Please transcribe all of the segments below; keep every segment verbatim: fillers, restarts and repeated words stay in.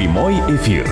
Прямой эфир.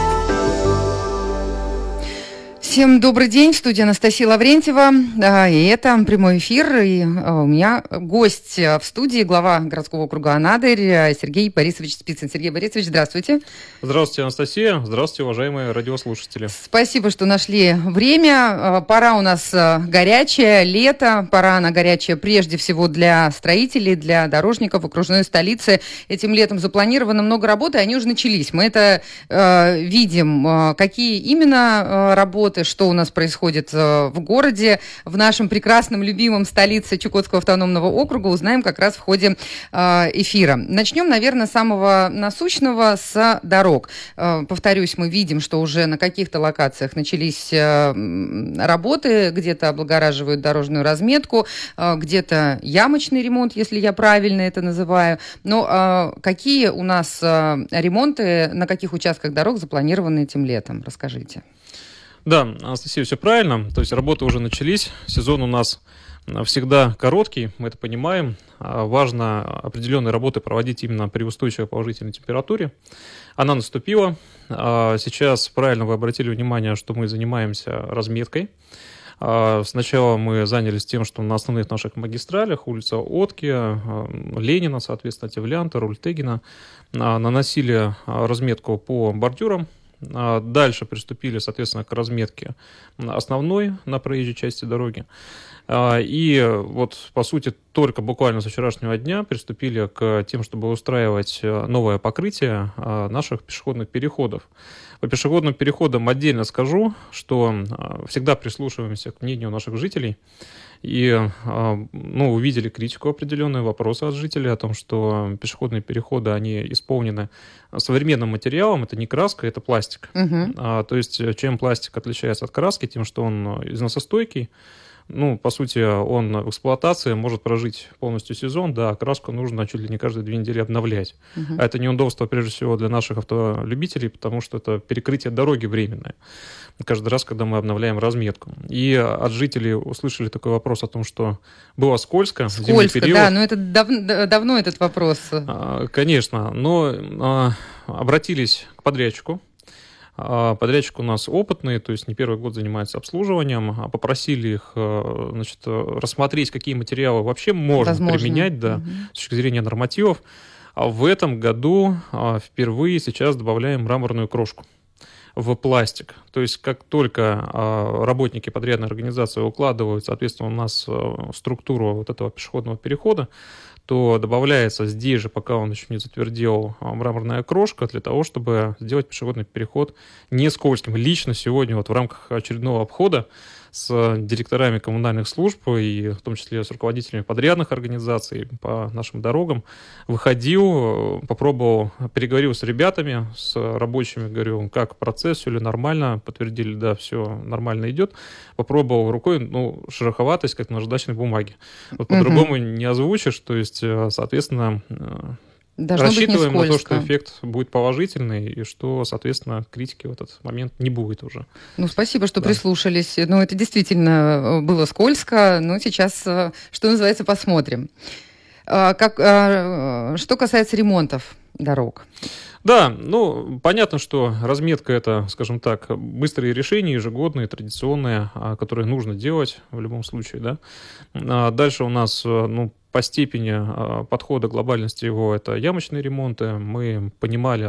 Всем добрый день, в студии Анастасия Лаврентьева, и это прямой эфир, и у меня гость в студии, глава городского округа Анадырь Сергей Борисович Спицын. Сергей Борисович, здравствуйте. Здравствуйте, Анастасия, здравствуйте, уважаемые радиослушатели. Спасибо, что нашли время, пора у нас горячая, лето, пора она горячая прежде всего для строителей, для дорожников окружной столицы. Этим летом запланировано много работы, они уже начались, мы это э, видим, какие именно работы, что у нас происходит в городе, в нашем прекрасном, любимом столице Чукотского автономного округа, узнаем как раз в ходе эфира. Начнем, наверное, с самого насущного, с дорог. Повторюсь, мы видим, что уже на каких-то локациях начались работы, где-то облагораживают дорожную разметку, где-то ямочный ремонт, если я правильно это называю. Но какие у нас ремонты, на каких участках дорог запланированы этим летом? Расскажите. Да, Анастасия, все правильно. То есть работы уже начались. Сезон у нас всегда короткий, мы это понимаем. Важно определенные работы проводить именно при устойчивой положительной температуре. Она наступила. Сейчас правильно вы обратили внимание, что мы занимаемся разметкой. Сначала мы занялись тем, что на основных наших магистралях, улица Отки, Ленина, соответственно, Тевлянта, Рультегина, наносили разметку по бордюрам. Дальше приступили, соответственно, к разметке основной на проезжей части дороги. И вот, по сути, только буквально с вчерашнего дня приступили к тем, чтобы устраивать новое покрытие наших пешеходных переходов. По пешеходным переходам отдельно скажу, что всегда прислушиваемся к мнению наших жителей. И ну, увидели критику определенные, вопросы от жителей о том, что пешеходные переходы, они исполнены современным материалом, это не краска, это пластик. Uh-huh. А, то есть чем пластик отличается от краски? Тем, что он износостойкий. Ну, по сути, он в эксплуатации может прожить полностью сезон, да, краску нужно чуть ли не каждые две недели обновлять. Uh-huh. А это неудобство, прежде всего, для наших автолюбителей, потому что это перекрытие дороги временное. Каждый раз, когда мы обновляем разметку. И от жителей услышали такой вопрос о том, что было скользко. Скользко, да, но это дав- давно этот вопрос. А, конечно, но а, обратились к подрядчику. Подрядчик у нас опытный, то есть не первый год занимается обслуживанием. Попросили их, значит, рассмотреть, какие материалы вообще можно Возможно. применять, да, угу. с точки зрения нормативов. А в этом году впервые сейчас добавляем мраморную крошку в пластик. То есть как только работники подрядной организации укладывают, соответственно, у нас структуру вот этого пешеходного перехода, то добавляется здесь же, пока он еще не затвердел, мраморная крошка для того, чтобы сделать пешеходный переход не скользким. Лично сегодня вот в рамках очередного обхода с директорами коммунальных служб и в том числе с руководителями подрядных организаций по нашим дорогам выходил, попробовал, переговорил с ребятами, с рабочими, говорю, как процесс, все ли нормально, подтвердили, да, все нормально идет. Попробовал рукой, ну, шероховатость, как на наждачной бумаге. Вот по-другому uh-huh. не озвучишь, то есть, соответственно, Должно рассчитываем на то, что эффект будет положительный, и что, соответственно, критики в этот момент не будет уже. Ну, спасибо, что да. прислушались. Ну, это действительно было скользко, но сейчас, что называется, посмотрим. Как, что касается ремонтов дорог. Да, ну, понятно, что разметка – это, скажем так, быстрые решения, ежегодные, традиционные, которые нужно делать в любом случае, да. Дальше у нас, ну, по степени подхода глобальности его это ямочные ремонты. Мы понимали